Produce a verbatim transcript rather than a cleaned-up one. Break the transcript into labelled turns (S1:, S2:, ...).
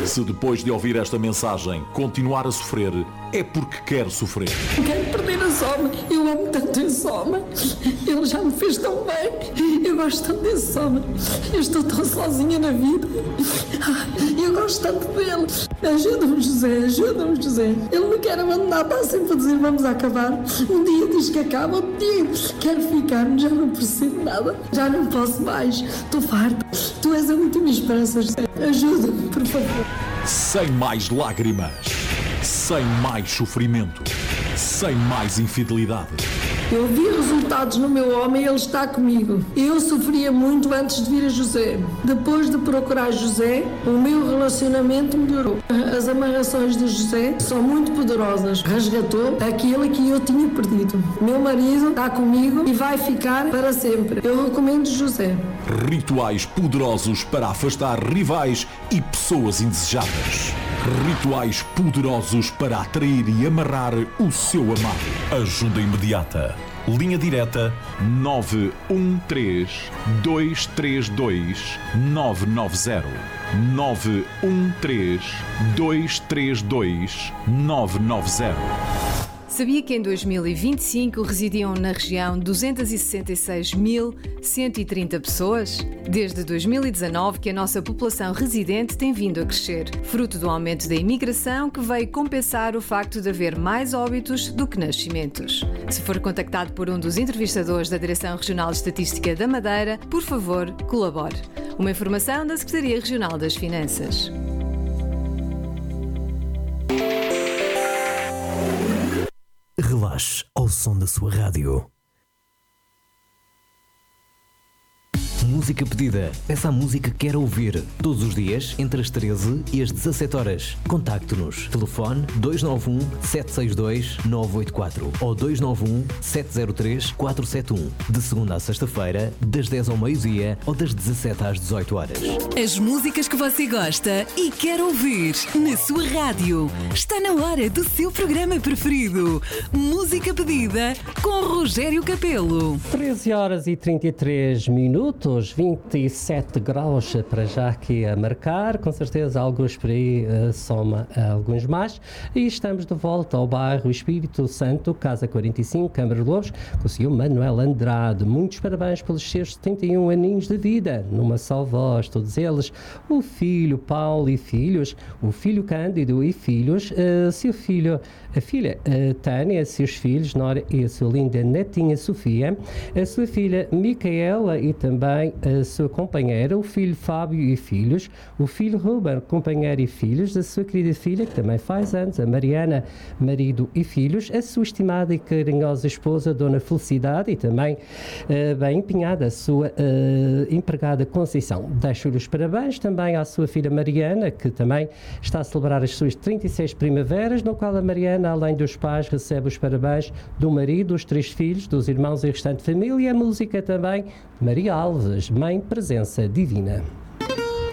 S1: Se depois de ouvir esta mensagem continuar a sofrer, é porque quer sofrer.
S2: Quero perder esse homem. Eu amo tanto esse homem. Ele já me fez tão bem. Eu gosto tanto desse homem. Eu estou tão sozinha na vida. Eu gosto tanto dele. Ajuda-me, José. Ajuda-me, José. Ele me quer abandonar. Está sempre a dizer vamos acabar. Um dia diz que acaba, outro dia quero ficar. Já não percebo nada. Já não posso mais. Estou farta. Tu és a última esperança, José. Ajuda-me, por favor.
S1: Sem mais lágrimas, sem mais sofrimento, sem mais infidelidade.
S2: Eu vi resultados no meu homem e ele está comigo. Eu sofria muito antes de vir a José. Depois de procurar José, o meu relacionamento melhorou. As amarrações de José são muito poderosas. Resgatou aquilo que eu tinha perdido. Meu marido está comigo e vai ficar para sempre. Eu recomendo José.
S1: Rituais poderosos para afastar rivais e pessoas indesejadas. Rituais poderosos para atrair e amarrar o seu amado. Ajuda imediata. Linha direta nove um três, dois três dois, nove nove zero. nove um três, dois três dois, nove nove zero.
S3: Sabia que em dois mil e vinte e cinco residiam na região duzentos e sessenta e seis mil cento e trinta pessoas? Desde dois mil e dezanove que a nossa população residente tem vindo a crescer, fruto do aumento da imigração que veio compensar o facto de haver mais óbitos do que nascimentos. Se for contactado por um dos entrevistadores da Direção Regional de Estatística da Madeira, por favor, colabore. Uma informação da Secretaria Regional das Finanças.
S4: Relaxe ao som da sua rádio. Música pedida. Peça a música que quer ouvir. Todos os dias, entre as treze e as dezassete horas. Contacte-nos. Telefone dois nove um, sete seis dois, nove oito quatro ou dois nove um, sete zero três, quatro sete um. De segunda à sexta-feira, das dez ao meio-dia ou das dezassete às dezoito horas.
S5: As músicas que você gosta e quer ouvir na sua rádio. Está na hora do seu programa preferido. Música pedida com Rogério Capelo.
S6: treze horas e trinta e três minutos. vinte e sete graus para já aqui a marcar, com certeza alguns por aí uh, soma uh, alguns mais, e estamos de volta ao bairro Espírito Santo, Casa quarenta e cinco, Câmara de Lobos, com o senhor Manuel Andrade. Muitos parabéns pelos seus setenta e um aninhos de vida, numa só voz, todos eles, o filho Paulo e filhos, o filho Cândido e filhos, uh, seu filho, a filha uh, Tânia, seus filhos, Nora e a sua linda netinha Sofia, a sua filha Micaela e também a sua companheira, o filho Fábio e filhos, o filho Ruben, companheiro e filhos, a sua querida filha, que também faz anos, a Mariana, marido e filhos, a sua estimada e carinhosa esposa, Dona Felicidade, e também, uh, bem empenhada, a sua uh, empregada Conceição. Deixo-lhe os parabéns também à sua filha Mariana, que também está a celebrar as suas trinta e seis primaveras, no qual a Mariana, além dos pais, recebe os parabéns do marido, dos três filhos, dos irmãos e restante família, e a música também, Maria Alves, Mãe Presença Divina.